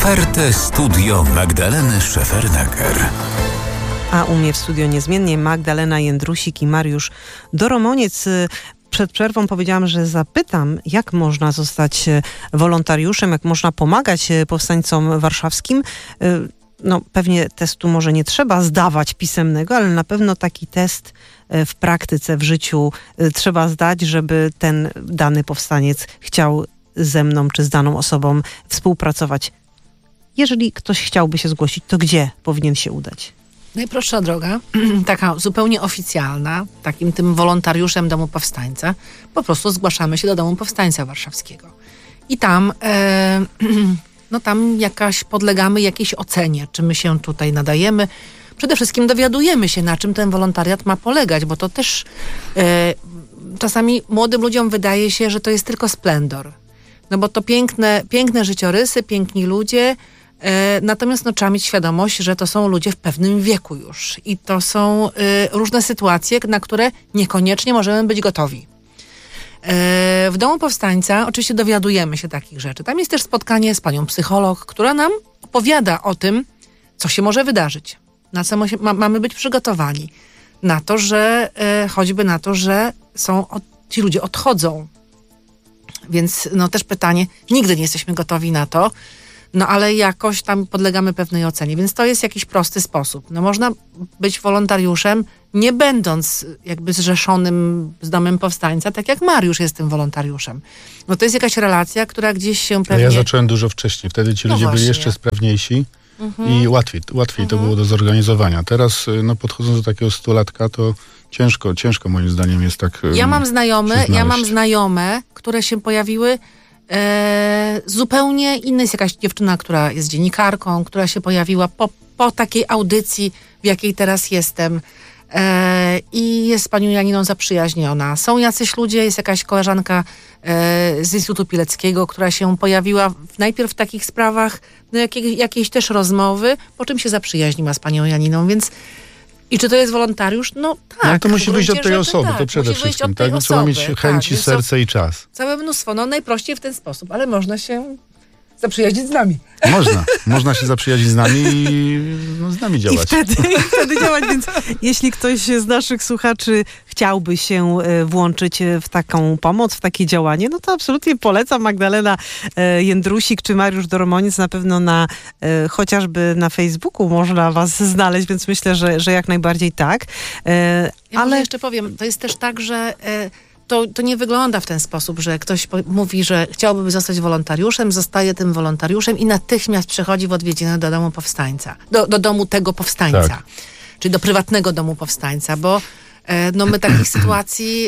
Otwarte studio Magdaleny Szefernaker. A u mnie w studio niezmiennie Magdalena Jędrusik i Mariusz Doromoniec. Przed przerwą powiedziałam, że zapytam, jak można zostać wolontariuszem, jak można pomagać powstańcom warszawskim. No, pewnie testu może nie trzeba zdawać pisemnego, ale na pewno taki test w praktyce, w życiu trzeba zdać, żeby ten dany powstaniec chciał ze mną czy z daną osobą współpracować. Jeżeli ktoś chciałby się zgłosić, to gdzie powinien się udać? Najprostsza droga, taka zupełnie oficjalna, takim tym wolontariuszem Domu Powstańca, po prostu zgłaszamy się do Domu Powstańca Warszawskiego. I tam, tam podlegamy jakiejś ocenie, czy my się tutaj nadajemy. Przede wszystkim dowiadujemy się, na czym ten wolontariat ma polegać, bo to też czasami młodym ludziom wydaje się, że to jest tylko splendor. No bo to piękne życiorysy, piękni ludzie. Natomiast trzeba mieć świadomość, że to są ludzie w pewnym wieku już i to są różne sytuacje, na które niekoniecznie możemy być gotowi. W Domu Powstańca oczywiście dowiadujemy się takich rzeczy. Tam jest też spotkanie z panią psycholog, która nam opowiada o tym, co się może wydarzyć, na co mamy być przygotowani. Na to, że choćby na to, że ci ludzie odchodzą. Więc też pytanie, nigdy nie jesteśmy gotowi na to, ale jakoś tam podlegamy pewnej ocenie, więc to jest jakiś prosty sposób. Można być wolontariuszem, nie będąc jakby zrzeszonym z Domem Powstańca, tak jak Mariusz jest tym wolontariuszem. To jest jakaś relacja, która gdzieś się pewnie... Ja zacząłem dużo wcześniej, wtedy ci ludzie byli jeszcze sprawniejsi i łatwiej to było do zorganizowania. Teraz podchodząc do takiego 100-latka, to ciężko moim zdaniem jest tak... Ja mam znajome, które się pojawiły zupełnie inna. Jest jakaś dziewczyna, która jest dziennikarką, która się pojawiła po takiej audycji, w jakiej teraz jestem i jest z panią Janiną zaprzyjaźniona. Są jacyś ludzie, jest jakaś koleżanka z Instytutu Pileckiego, która się pojawiła najpierw w takich sprawach, jakiejś też rozmowy, po czym się zaprzyjaźniła z panią Janiną, więc i czy to jest wolontariusz? Tak. To musi wyjść od tej osoby, to przede wszystkim. Tak? Trzeba mieć chęci, serce i czas. Całe mnóstwo. Najprościej w ten sposób, ale można się zaprzyjaźnić z nami. Można się zaprzyjaźnić z nami i z nami działać. I wtedy działać, więc jeśli ktoś z naszych słuchaczy chciałby się włączyć w taką pomoc, w takie działanie, to absolutnie polecam. Magdalena Jędrusik czy Mariusz Doromoniec, na pewno chociażby na Facebooku można was znaleźć, więc myślę, że jak najbardziej tak. Ale jeszcze powiem, to jest też tak, że to nie wygląda w ten sposób, że ktoś mówi, że chciałby zostać wolontariuszem, zostaje tym wolontariuszem i natychmiast przechodzi w odwiedziny do Domu Powstańca. Do domu tego powstańca. Tak. Czyli do prywatnego Domu Powstańca, bo my takich sytuacji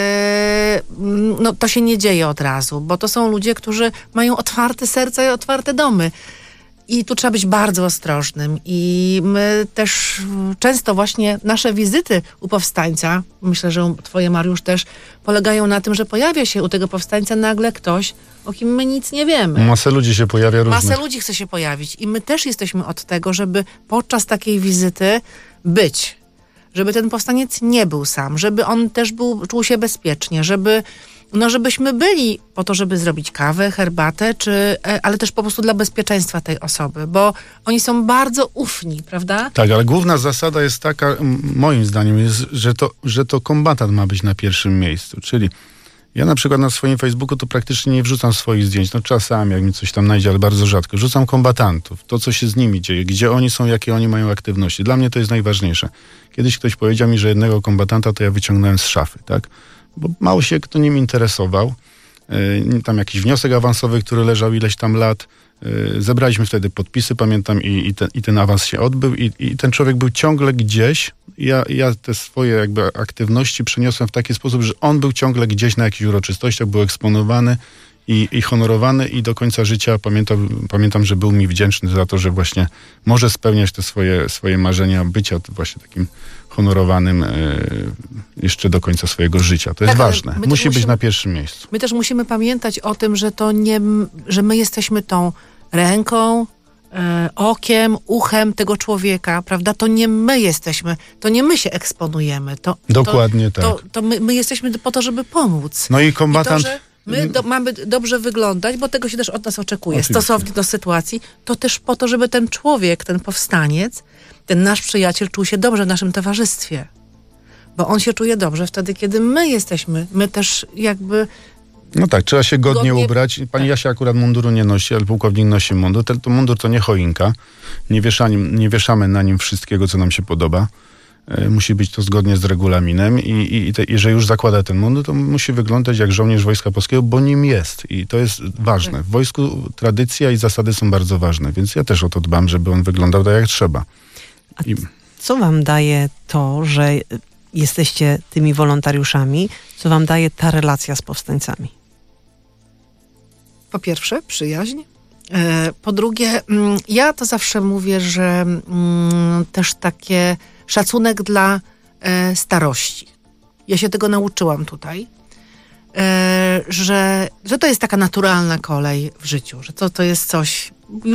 to się nie dzieje od razu, bo to są ludzie, którzy mają otwarte serca i otwarte domy. I tu trzeba być bardzo ostrożnym i my też często właśnie nasze wizyty u powstańca, myślę, że twoje, Mariusz, też polegają na tym, że pojawia się u tego powstańca nagle ktoś, o kim my nic nie wiemy. Masa ludzi się pojawia różnych. Masa ludzi chce się pojawić i my też jesteśmy od tego, żeby podczas takiej wizyty być. Żeby ten powstaniec nie był sam, żeby on też czuł się bezpiecznie, żebyśmy byli po to, żeby zrobić kawę, herbatę, ale też po prostu dla bezpieczeństwa tej osoby, bo oni są bardzo ufni, prawda? Tak, ale główna zasada jest taka, moim zdaniem, jest, że to kombatant ma być na pierwszym miejscu, czyli ja na przykład na swoim Facebooku to praktycznie nie wrzucam swoich zdjęć, czasami jak mi coś tam najdzie, ale bardzo rzadko. Wrzucam kombatantów, to co się z nimi dzieje, gdzie oni są, jakie oni mają aktywności. Dla mnie to jest najważniejsze. Kiedyś ktoś powiedział mi, że jednego kombatanta to ja wyciągnąłem z szafy, tak? Bo mało się kto nim interesował. Tam jakiś wniosek awansowy, który leżał ileś tam lat. Zebraliśmy wtedy podpisy, pamiętam, i ten awans się odbył i ten człowiek był ciągle gdzieś. Ja te swoje jakby aktywności przeniosłem w taki sposób, że on był ciągle gdzieś na jakichś uroczystościach, był eksponowany i honorowany i do końca życia pamiętam, że był mi wdzięczny za to, że właśnie może spełniać te swoje marzenia bycia właśnie takim honorowanym jeszcze do końca swojego życia. To jest ważne. Musi być na pierwszym miejscu. My też musimy pamiętać o tym, że my jesteśmy tą ręką, okiem, uchem tego człowieka, prawda? To nie my jesteśmy, to nie my się eksponujemy. Dokładnie tak. To my jesteśmy po to, żeby pomóc. No i My mamy dobrze wyglądać, bo tego się też od nas oczekuje, Oczywiście. stosownie do sytuacji. To też po to, żeby ten człowiek, ten powstaniec, ten nasz przyjaciel czuł się dobrze w naszym towarzystwie. Bo on się czuje dobrze wtedy, kiedy my jesteśmy. My też jakby... No tak, trzeba się godnie Godnie- ubrać. Pani tak. Jasia akurat munduru nie nosi, ale pułkownik nosi mundur. To mundur to nie choinka. Nie wieszamy na nim wszystkiego, co nam się podoba. Musi być to zgodnie z regulaminem i jeżeli już zakłada ten mundur, to musi wyglądać jak żołnierz Wojska Polskiego, bo nim jest. I to jest ważne. W wojsku tradycja i zasady są bardzo ważne, więc ja też o to dbam, żeby on wyglądał tak jak trzeba. I Co wam daje to, że jesteście tymi wolontariuszami? Co wam daje ta relacja z powstańcami? Po pierwsze, przyjaźń. Po drugie, ja to zawsze mówię, że też takie szacunek dla starości. Ja się tego nauczyłam tutaj, że to jest taka naturalna kolej w życiu, że to jest coś,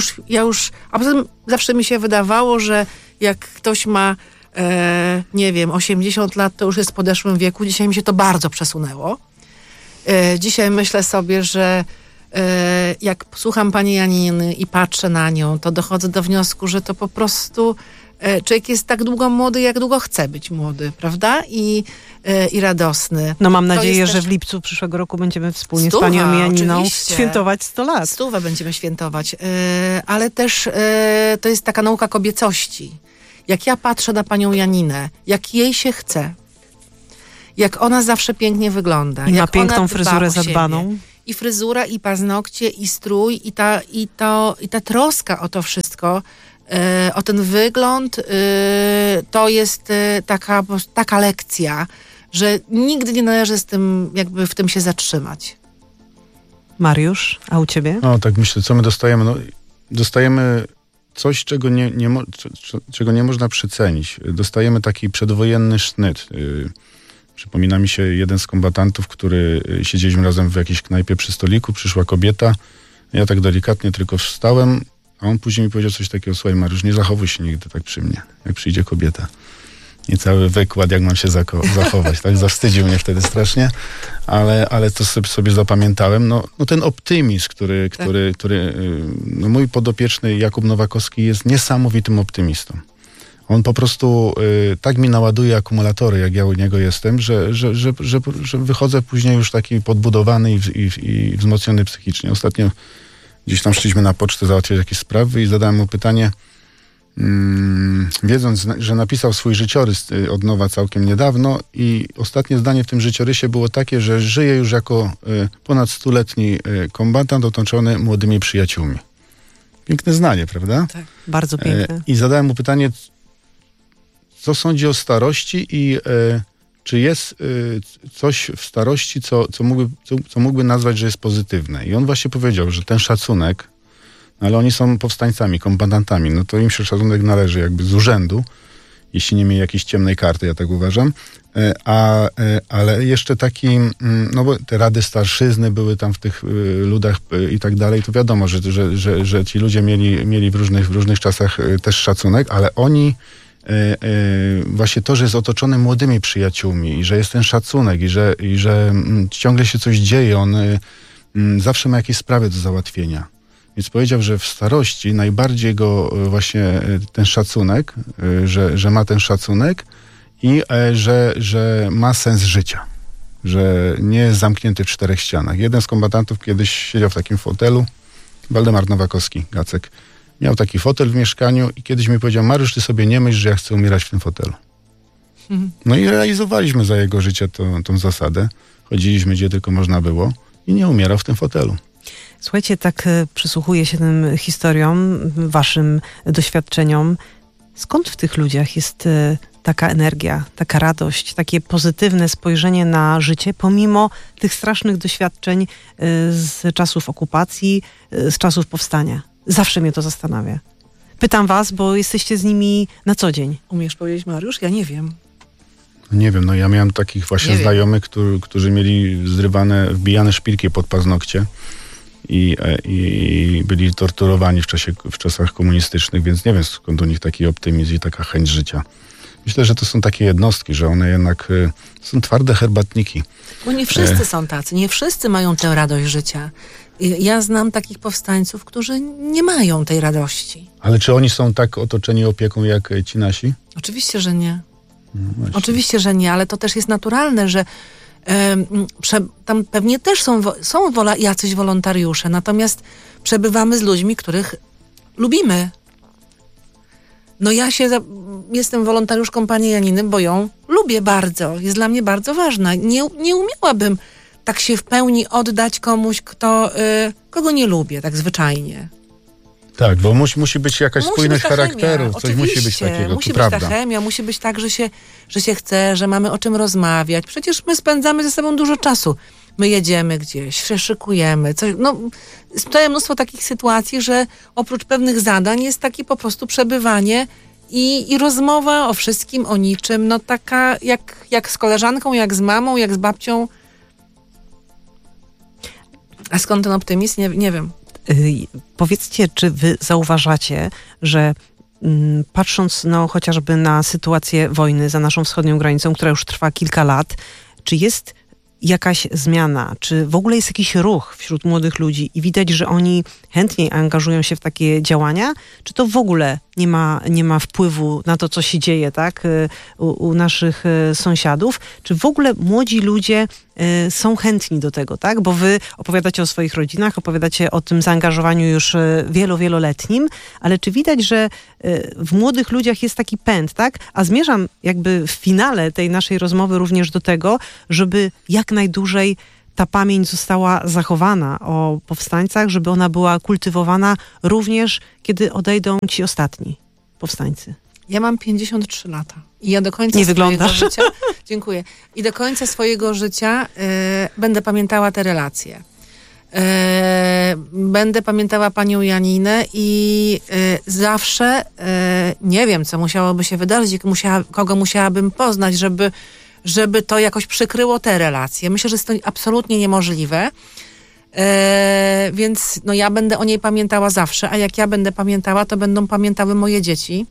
a poza tym zawsze mi się wydawało, że jak ktoś ma, nie wiem, 80 lat, to już jest w podeszłym wieku. Dzisiaj mi się to bardzo przesunęło. Dzisiaj myślę sobie, że jak słucham pani Janiny i patrzę na nią, to dochodzę do wniosku, że to po prostu człowiek jest tak długo młody, jak długo chce być młody, prawda? I radosny. No mam To nadzieję, jest że też- w lipcu przyszłego roku będziemy wspólnie Stuwa, z panią Janiną oczywiście. świętować 100 lat. 100 będziemy świętować, ale też to jest taka nauka kobiecości. Jak ja patrzę na panią Janinę, jak jej się chce, jak ona zawsze pięknie wygląda. I ma jak piękną ona dba fryzurę o siebie. zadbaną. I fryzura, i paznokcie, i strój, i ta troska o to wszystko, o ten wygląd, to jest taka lekcja, że nigdy nie należy z tym, jakby w tym się zatrzymać. Mariusz, a u ciebie? No tak myślę, co my dostajemy? No, dostajemy coś, czego nie można przecenić. Dostajemy taki przedwojenny sznyt. Przypomina mi się jeden z kombatantów, siedzieliśmy razem w jakiejś knajpie przy stoliku, przyszła kobieta, ja tak delikatnie tylko wstałem, a on później mi powiedział coś takiego: słuchaj Mariusz, nie zachowuj się nigdy tak przy mnie, jak przyjdzie kobieta. I cały wykład, jak mam się zachować, tak? Zawstydził mnie wtedy strasznie, ale to sobie zapamiętałem. No ten optymizm, który mój podopieczny Jakub Nowakowski jest niesamowitym optymistą. On po prostu tak mi naładuje akumulatory, jak ja u niego jestem, że wychodzę później już taki podbudowany i wzmocniony psychicznie. Ostatnio gdzieś tam szliśmy na pocztę załatwiać jakieś sprawy i zadałem mu pytanie, wiedząc, że napisał swój życiorys od nowa całkiem niedawno i ostatnie zdanie w tym życiorysie było takie, że żyje już jako ponad 100-letni kombatant otoczony młodymi przyjaciółmi. Piękne zdanie, prawda? Tak. Bardzo piękne. I zadałem mu pytanie, co sądzi o starości i czy jest coś w starości, co mógłby nazwać, że jest pozytywne. I on właśnie powiedział, że ten szacunek, ale oni są powstańcami, kombatantami, no to im się szacunek należy jakby z urzędu, jeśli nie mieli jakiejś ciemnej karty, ja tak uważam. Ale jeszcze taki, no bo te rady starszyzny były tam w tych ludach i tak dalej, to wiadomo, że ci ludzie mieli w różnych czasach też szacunek, ale oni właśnie to, że jest otoczony młodymi przyjaciółmi i że jest ten szacunek i że ciągle się coś dzieje, on zawsze ma jakieś sprawy do załatwienia. Więc powiedział, że w starości najbardziej go właśnie ten szacunek, że ma ten szacunek i że ma sens życia. Że nie jest zamknięty w 4 ścianach. Jeden z kombatantów kiedyś siedział w takim fotelu, Waldemar Nowakowski, Gacek. Miał taki fotel w mieszkaniu i kiedyś mi powiedział: Mariusz, ty sobie nie myśl, że ja chcę umierać w tym fotelu. No i realizowaliśmy za jego życia tą zasadę. Chodziliśmy gdzie tylko można było i nie umierał w tym fotelu. Słuchajcie, tak przysłuchuję się tym historiom, waszym doświadczeniom. Skąd w tych ludziach jest taka energia, taka radość, takie pozytywne spojrzenie na życie, pomimo tych strasznych doświadczeń z czasów okupacji, z czasów powstania? Zawsze mnie to zastanawia. Pytam was, bo jesteście z nimi na co dzień. Umiesz powiedzieć, Mariusz? Ja nie wiem. Nie wiem, no ja miałem takich właśnie znajomych, którzy mieli wbijane szpilki pod paznokcie i byli torturowani w czasach komunistycznych, więc nie wiem, skąd u nich taki optymizm i taka chęć życia. Myślę, że to są takie jednostki, że one jednak są twarde herbatniki. Bo nie wszyscy są tacy, nie wszyscy mają tę radość życia. Ja znam takich powstańców, którzy nie mają tej radości. Ale czy oni są tak otoczeni opieką jak ci nasi? Oczywiście, że nie. No Oczywiście, że nie, ale to też jest naturalne, że tam pewnie też są jacyś wolontariusze, natomiast przebywamy z ludźmi, których lubimy. No ja jestem wolontariuszką pani Janiny, bo ją lubię bardzo. Jest dla mnie bardzo ważna. Nie umiałabym tak się w pełni oddać komuś, kogo nie lubię, tak zwyczajnie. Tak, bo musi być jakaś spójność charakterów, coś musi być takiego, musi to być prawda. ta chemia, musi być tak, że się chce, że mamy o czym rozmawiać. Przecież my spędzamy ze sobą dużo czasu. My jedziemy gdzieś, się szykujemy. Jest mnóstwo takich sytuacji, że oprócz pewnych zadań jest takie po prostu przebywanie i rozmowa o wszystkim, o niczym. No taka jak z koleżanką, jak z mamą, jak z babcią. A skąd ten optymizm? Nie wiem. Powiedzcie, czy wy zauważacie, że patrząc chociażby na sytuację wojny za naszą wschodnią granicą, która już trwa kilka lat, czy jest jakaś zmiana, czy w ogóle jest jakiś ruch wśród młodych ludzi i widać, że oni chętniej angażują się w takie działania, czy to w ogóle nie ma wpływu na to, co się dzieje, tak, u naszych sąsiadów, czy w ogóle młodzi ludzie są chętni do tego, tak, bo wy opowiadacie o swoich rodzinach, opowiadacie o tym zaangażowaniu już wieloletnim, ale czy widać, że w młodych ludziach jest taki pęd, tak, a zmierzam jakby w finale tej naszej rozmowy również do tego, żeby jak najdłużej ta pamięć została zachowana o powstańcach, żeby ona była kultywowana również, kiedy odejdą ci ostatni powstańcy. Ja mam 53 lata i ja do końca Nie swojego wyglądasz. życia... Dziękuję. I do końca swojego życia będę pamiętała te relacje. Będę pamiętała panią Janinę i zawsze nie wiem, co musiałoby się wydarzyć, kogo musiałabym poznać, żeby to jakoś przykryło te relacje. Myślę, że jest to absolutnie niemożliwe. Więc ja będę o niej pamiętała zawsze, a jak ja będę pamiętała, to będą pamiętały moje dzieci.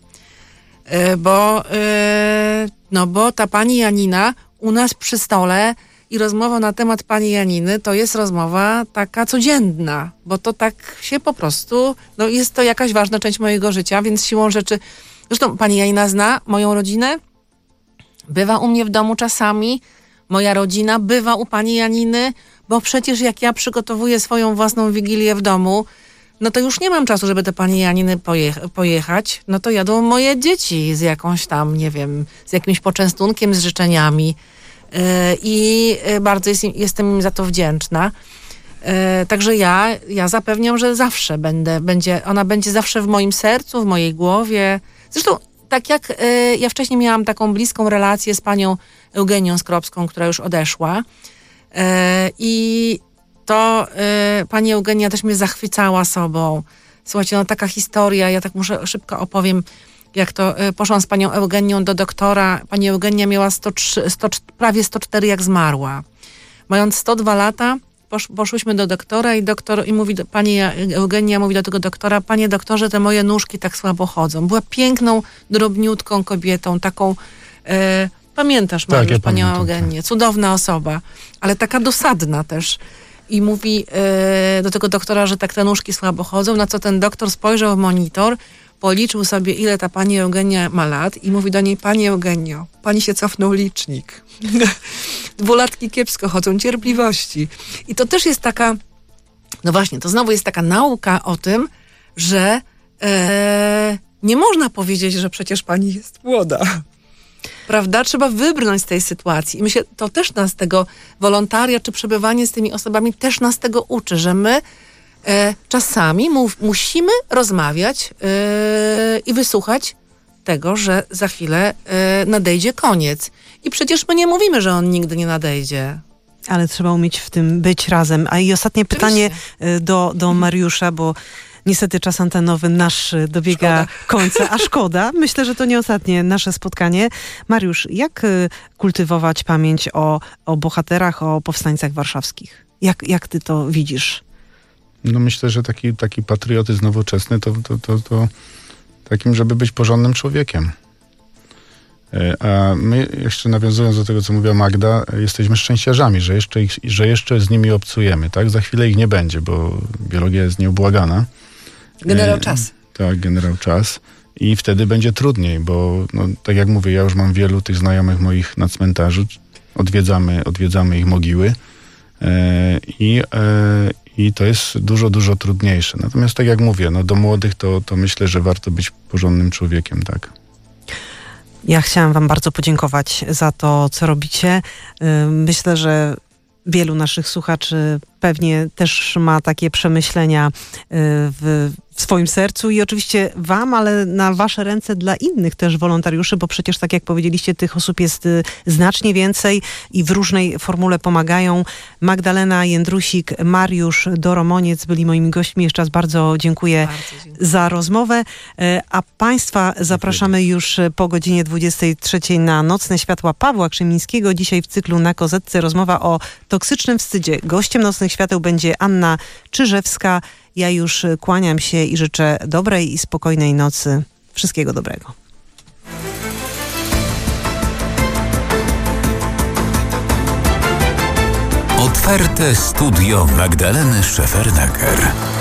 Bo ta pani Janina u nas przy stole i rozmowa na temat pani Janiny to jest rozmowa taka codzienna, bo to tak się po prostu, jest to jakaś ważna część mojego życia, więc siłą rzeczy, zresztą pani Janina zna moją rodzinę, bywa u mnie w domu czasami, moja rodzina bywa u pani Janiny, bo przecież jak ja przygotowuję swoją własną wigilię w domu, no to już nie mam czasu, żeby do pani Janiny pojechać, no to jadą moje dzieci z jakąś tam, nie wiem, z jakimś poczęstunkiem, z życzeniami i bardzo jestem im za to wdzięczna. Także ja zapewniam, że zawsze ona będzie zawsze w moim sercu, w mojej głowie. Zresztą tak jak ja wcześniej miałam taką bliską relację z panią Eugenią Skropską, która już odeszła i to pani Eugenia też mnie zachwycała sobą. Słuchajcie, taka historia, ja tak muszę szybko opowiem, jak to poszłam z panią Eugenią do doktora. Pani Eugenia miała prawie 104, jak zmarła. Mając 102 lata, poszłyśmy do doktora i mówi, pani Eugenia mówi do tego doktora: panie doktorze, te moje nóżki tak słabo chodzą. Była piękną, drobniutką kobietą, taką... pamiętasz, Mariusz, ja panią pamiętam, Eugenię? tak. Cudowna osoba, ale taka dosadna też. I mówi do tego doktora, że tak te nóżki słabo chodzą, na co ten doktor spojrzał w monitor, policzył sobie, ile ta pani Eugenia ma lat i mówi do niej: pani Eugenio, pani się cofnął licznik. 2-latki kiepsko chodzą, cierpliwości. I to też jest taka, no właśnie, to znowu jest taka nauka o tym, że nie można powiedzieć, że przecież pani jest młoda. Prawda? Trzeba wybrnąć z tej sytuacji. I myślę, to też nas tego wolontariat czy przebywanie z tymi osobami też nas tego uczy, że my czasami musimy rozmawiać i wysłuchać tego, że za chwilę nadejdzie koniec. I przecież my nie mówimy, że on nigdy nie nadejdzie. Ale trzeba umieć w tym być razem. A i ostatnie pytanie do Mariusza, bo niestety czas antenowy nasz dobiega końca, a szkoda. Myślę, że to nie ostatnie nasze spotkanie. Mariusz, jak kultywować pamięć o bohaterach, o powstańcach warszawskich? Jak ty to widzisz? No myślę, że taki patriotyzm nowoczesny to takim, żeby być porządnym człowiekiem. A my, jeszcze nawiązując do tego, co mówiła Magda, jesteśmy szczęściarzami, że jeszcze z nimi obcujemy, tak? Za chwilę ich nie będzie, bo biologia jest nieubłagana. Generał czas. Tak, generał czas. I wtedy będzie trudniej, bo no, tak jak mówię, ja już mam wielu tych znajomych moich na cmentarzu. Odwiedzamy ich mogiły i to jest dużo, dużo trudniejsze. Natomiast tak jak mówię, no, do młodych to myślę, że warto być porządnym człowiekiem, tak. Ja chciałam wam bardzo podziękować za to, co robicie. Myślę, że wielu naszych słuchaczy pewnie też ma takie przemyślenia w swoim sercu i oczywiście wam, ale na wasze ręce dla innych też wolontariuszy, bo przecież tak jak powiedzieliście, tych osób jest znacznie więcej i w różnej formule pomagają. Magdalena Jędrusik, Mariusz Doromoniec byli moimi gośćmi. Jeszcze raz bardzo dziękuję za rozmowę. A państwa zapraszamy już po godzinie 23 na Nocne Światła Pawła Krzemińskiego. Dzisiaj w cyklu Na Kozetce rozmowa o toksycznym wstydzie. Gościem Nocnych Świateł będzie Anna Czyżewska. Ja już kłaniam się i życzę dobrej i spokojnej nocy. Wszystkiego dobrego. Otwarte studio Magdaleny Szefernaker.